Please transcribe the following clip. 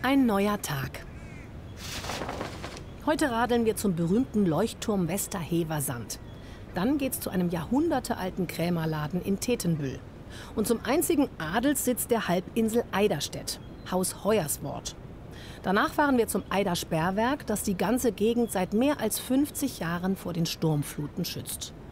Ein neuer Tag. Heute radeln wir zum berühmten Leuchtturm Westerhever Sand. Dann geht's zu einem jahrhundertealten Krämerladen in Tetenbüll. Und zum einzigen Adelssitz der Halbinsel Eiderstedt, Haus Hoyerswort. Danach fahren wir zum Eidersperrwerk, das die ganze Gegend seit mehr als 50 Jahren vor den Sturmfluten schützt.